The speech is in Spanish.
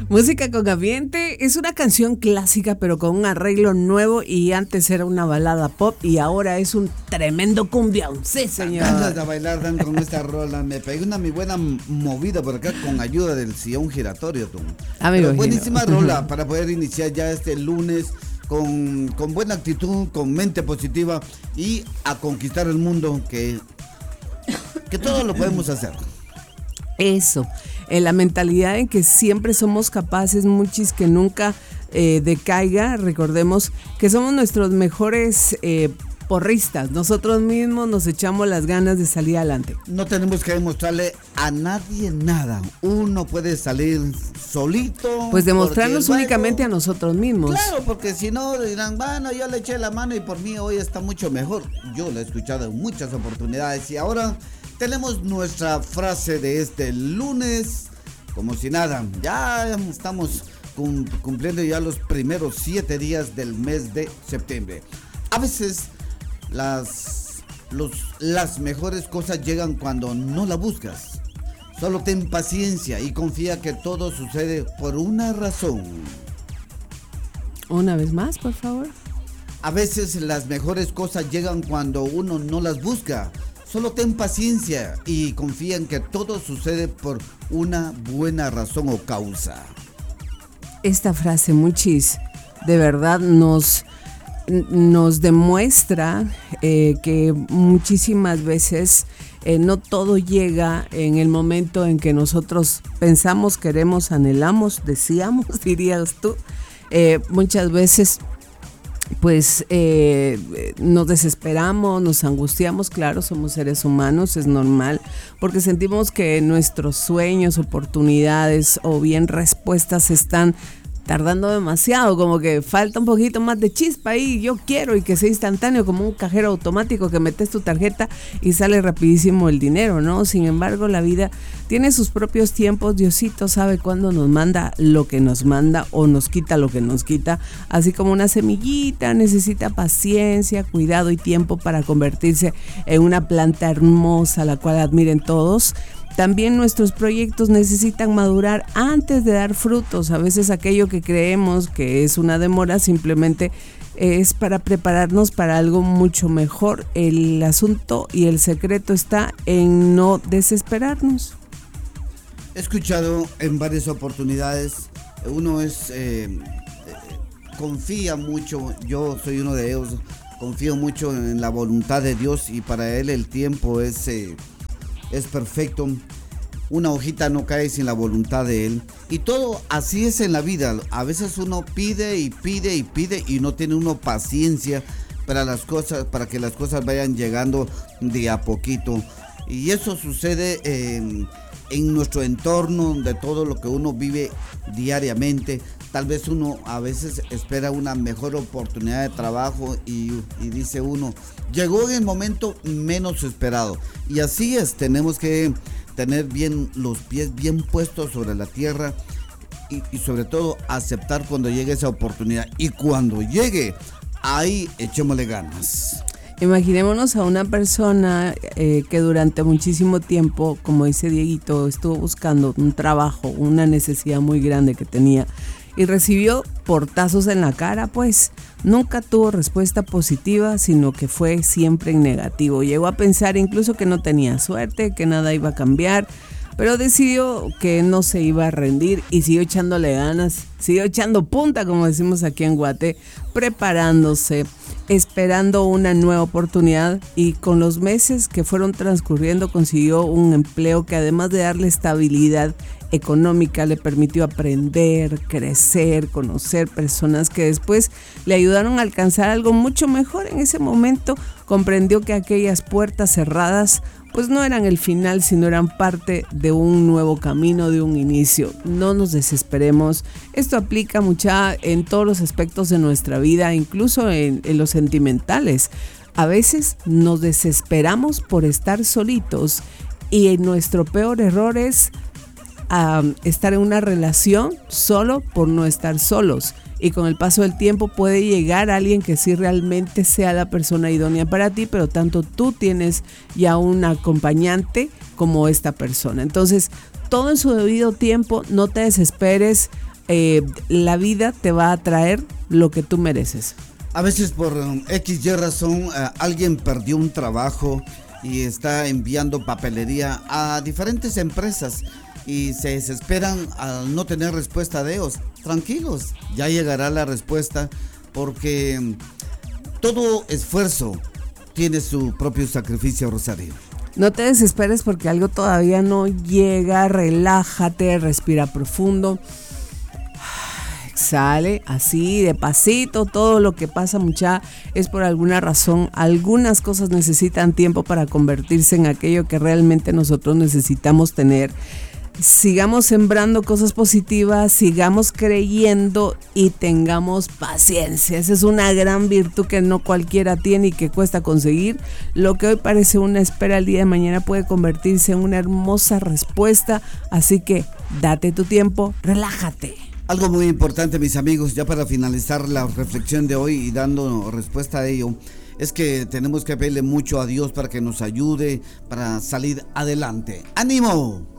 Música con ambiente es una canción clásica pero con un arreglo nuevo y antes era una balada pop y ahora es un tremendo cumbión. Sí, señor. Ganas de bailar Dan con esta rola. Me pegué una mi buena movida por acá con ayuda del sillón giratorio, tú. Buenísima rola para poder iniciar ya este lunes con buena actitud, con mente positiva y a conquistar el mundo que todo lo podemos hacer. Eso, la mentalidad en que siempre somos capaces, muchis, que nunca decaiga. Recordemos que somos nuestros mejores porristas. Nosotros mismos nos echamos las ganas de salir adelante. No tenemos que demostrarle a nadie nada. Uno puede salir solito. Pues demostrarnos únicamente a nosotros mismos. Claro, porque si no dirán, bueno, yo le eché la mano y por mí hoy está mucho mejor. Yo lo he escuchado en muchas oportunidades y ahora tenemos nuestra frase de este lunes, como si nada. Ya estamos cumpliendo ya los primeros 7 días del mes de septiembre. A veces las mejores cosas llegan cuando no las buscas. Solo ten paciencia y confía que todo sucede por una razón. Una vez más, por favor. A veces las mejores cosas llegan cuando uno no las busca. Solo ten paciencia y confía en que todo sucede por una buena razón o causa. Esta frase, muchis, de verdad nos demuestra que muchísimas veces no todo llega en el momento en que nosotros pensamos, queremos, anhelamos, deseamos, dirías tú. Muchas veces pues nos desesperamos, nos angustiamos. Claro, somos seres humanos, es normal, porque sentimos que nuestros sueños, oportunidades o bien respuestas están tardando demasiado, como que falta un poquito más de chispa ahí, yo quiero, y que sea instantáneo como un cajero automático que metes tu tarjeta y sale rapidísimo el dinero, ¿no? Sin embargo, la vida tiene sus propios tiempos. Diosito sabe cuándo nos manda lo que nos manda o nos quita lo que nos quita, así como una semillita necesita paciencia, cuidado y tiempo para convertirse en una planta hermosa, la cual admiren todos. También nuestros proyectos necesitan madurar antes de dar frutos. A veces aquello que creemos que es una demora simplemente es para prepararnos para algo mucho mejor. El asunto y el secreto está en no desesperarnos. He escuchado en varias oportunidades, uno confía mucho, yo soy uno de ellos, confío mucho en la voluntad de Dios y para Él el tiempo es perfecto. Una hojita no cae sin la voluntad de Él. Y todo así es en la vida. A veces uno pide y pide y pide y no tiene uno paciencia para que las cosas vayan llegando de a poquito. Y eso sucede en nuestro entorno, de todo lo que uno vive diariamente. Tal vez uno a veces espera una mejor oportunidad de trabajo y dice uno, llegó en el momento menos esperado. Y así es, tenemos que tener bien los pies bien puestos sobre la tierra y sobre todo aceptar cuando llegue esa oportunidad. Y cuando llegue, ahí echémosle ganas. Imaginémonos a una persona que durante muchísimo tiempo, como dice Dieguito, estuvo buscando un trabajo, una necesidad muy grande que tenía y recibió portazos en la cara, pues nunca tuvo respuesta positiva, sino que fue siempre en negativo. Llegó a pensar incluso que no tenía suerte, que nada iba a cambiar, pero decidió que no se iba a rendir y siguió echándole ganas, siguió echando punta, como decimos aquí en Guate, preparándose, esperando una nueva oportunidad, y con los meses que fueron transcurriendo consiguió un empleo que, además de darle estabilidad económica, le permitió aprender, crecer, conocer personas que después le ayudaron a alcanzar algo mucho mejor. En ese momento comprendió que aquellas puertas cerradas pues no eran el final, sino eran parte de un nuevo camino, de un inicio. No nos desesperemos. Esto aplica en todos los aspectos de nuestra vida, incluso en los sentimentales. A veces nos desesperamos por estar solitos y nuestro peor error es estar en una relación solo por no estar solos. Y con el paso del tiempo puede llegar alguien que sí realmente sea la persona idónea para ti, pero tanto tú tienes ya un acompañante como esta persona. Entonces, todo en su debido tiempo, no te desesperes, la vida te va a traer lo que tú mereces. A veces por XY razón alguien perdió un trabajo y está enviando papelería a diferentes empresas y se desesperan al no tener respuesta de ellos. Tranquilos, ya llegará la respuesta, porque todo esfuerzo tiene su propio sacrificio, Rosario. No te desesperes porque algo todavía no llega, relájate, respira profundo. Exhale, así, de pasito. Todo lo que pasa, mucha, es por alguna razón. Algunas cosas necesitan tiempo para convertirse en aquello que realmente nosotros necesitamos tener. Sigamos sembrando cosas positivas, sigamos creyendo y tengamos paciencia. Esa es una gran virtud que no cualquiera tiene y que cuesta conseguir. Lo que hoy parece una espera, el día de mañana puede convertirse en una hermosa respuesta. Así que date tu tiempo, relájate. Algo muy importante, mis amigos, ya para finalizar la reflexión de hoy y dando respuesta a ello, es que tenemos que pedirle mucho a Dios para que nos ayude para salir adelante. ¡Ánimo!